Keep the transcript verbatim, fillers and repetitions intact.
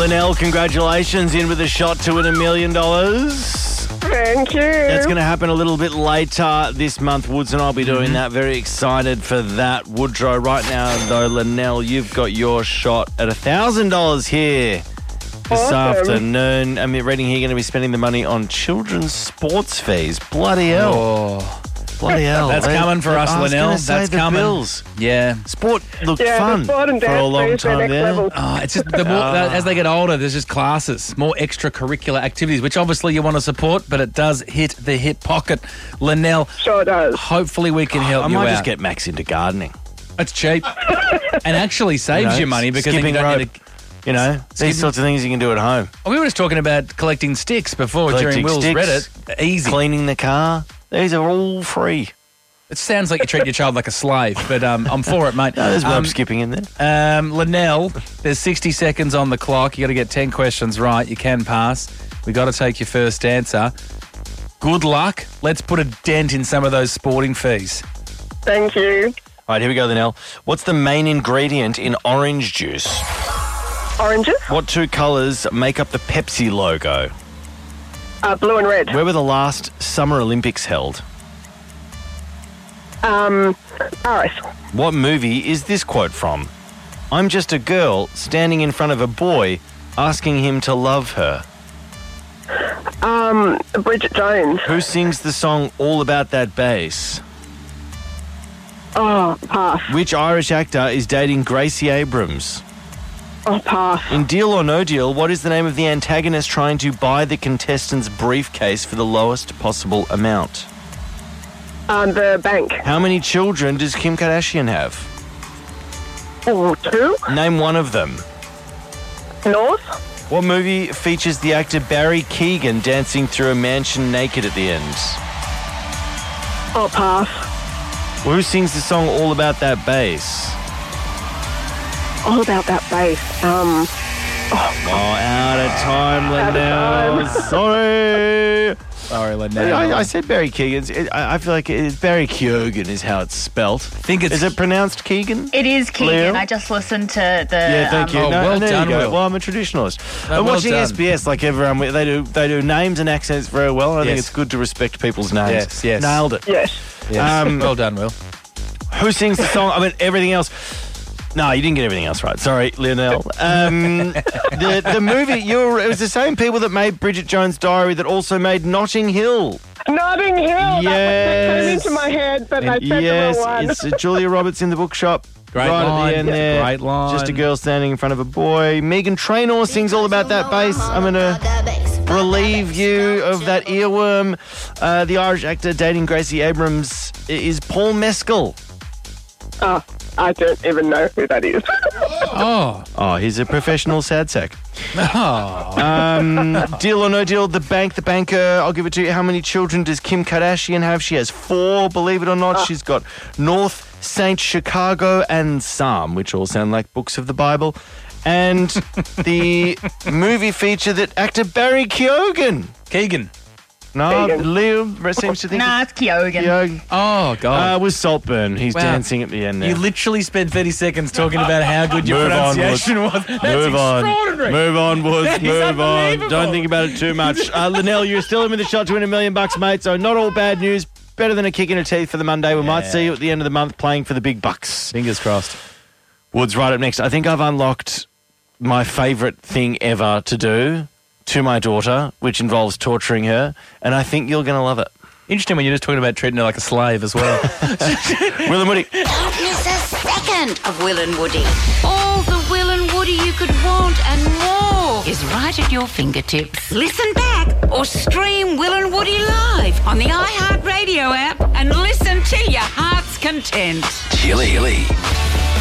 Linnell, congratulations, in with a shot to win a million dollars. Thank you. That's going to happen a little bit later this month. Woods and I'll be doing Mm-hmm. that. Very excited for that. Woodrow, right now, though, Linnell, you've got your shot at one thousand dollars here this Awesome. afternoon. I mean, reading here, you're going to be spending the money on children's sports fees. Bloody hell. Oh, Bloody hell. that's They- coming for us, I was Linnell. gonna say That's the coming. Bills. yeah. Sport looked Yeah, fun the sport and for a dance long fees are time next there. level. Oh, it's just the more as they get older, there's just classes, more extracurricular activities, which obviously you want to support, but it does hit the hip pocket. Linnell, Sure does. hopefully we can help I you might out. just get Max into gardening. It's cheap and actually saves know, you money because then you skipping don't rope. need to. You know, these sorts of things you can do at home. We were just talking about collecting sticks before Collecting during Will's sticks, Reddit. Easy. Cleaning the car. These are all free. It sounds like you treat your child like a slave, but um, I'm for it, mate. No, there's rope um, skipping in there. Um, Linnell, there's sixty seconds on the clock. You got to get ten questions right. You can pass. We got to take your first answer. Good luck. Let's put a dent in some of those sporting fees. Thank you. All right, here we go, Linnell. What's the main ingredient in orange juice? Oranges, What two colours make up the Pepsi logo? uh, blue and red. Where were the last Summer Olympics held? Um, Paris. What movie is this quote from? I'm just a girl standing in front of a boy asking him to love her. Um, Bridget Jones. Who sings the song All About That Bass? Oh, pass. Which Irish actor is dating Gracie Abrams? Oh, pass. In Deal or No Deal, what is the name of the antagonist trying to buy the contestant's briefcase for the lowest possible amount? Um, the bank. How many children does Kim Kardashian have? Oh, two. Name one of them. North. What movie features the actor Barry Keoghan dancing through a mansion naked at the end? Oh, pass. Well, who sings the song All About That Bass? All about that bass. Um, Oh, out of time, Out of Linnell. Sorry. Sorry, Linnell. I, I said Barry Keoghan's. It, I, I feel like it's Barry Keoghan is how it's spelt. think it's- Is it pronounced Keegan? It is Keegan. Leo? I just listened to the. Yeah, thank um, you. Oh, no, well there done, you go. Will. Well, I'm a traditionalist. No, I'm well watching done. S B S like everyone. They do they do names and accents very well. I think Yes. it's good to respect people's names. Yes, yes. Nailed it. yes. Yes. Um, well done, Will. Who sings the song? I mean, everything else. No, you didn't get everything else right. Sorry, Linnell. Um, the the movie. You were, it was the same people that made Bridget Jones' Diary that also made Notting Hill. Notting Hill. That, that came Yes. into my head, but I said Yes, the wrong one. it's uh, Julia Roberts in the bookshop. Great right line. at the end Yeah, there. great line. Just a girl standing in front of a boy. Megan Trainor sings all about that bass. I'm going to relieve you of that earworm. Uh, the Irish actor dating Gracie Abrams is Paul Mescal. Oh, I don't even know who that is. Oh. Oh, he's a professional sad sack. Oh. Um, deal or no deal, the bank, the banker, I'll give it to you. How many children does Kim Kardashian have? She has four, believe it or not. She's got North, Saint, Chicago, and Psalm, which all sound like books of the Bible. And the movie feature that actor Barry Keoghan. Keegan. No, Keoghan. Leo seems to think Nah, it's Keoghan. Keoghan. Oh, God. Uh, with Saltburn. He's Wow. dancing at the end there. You literally spent thirty seconds talking about how good your Move on, pronunciation was. That's Move on. extraordinary. Move on, Woods. That is Move on. unbelievable. Don't think about it too much. Uh, Linnell, you're still in with the shot to win a million bucks, mate. So not all bad news. Better than a kick in the teeth for the Monday. We might Yeah. see you at the end of the month playing for the big bucks. Fingers crossed. Woods, right up next. I think I've unlocked my favourite thing ever to do to my daughter, which involves torturing her, and I think you're going to love it. Interesting when you're just talking about treating her like a slave as well. Will and Woody. Don't miss a second of Will and Woody. All the Will and Woody you could want and more is right at your fingertips. Listen back or stream Will and Woody live on the iHeartRadio app and listen to your heart's content. Chilly.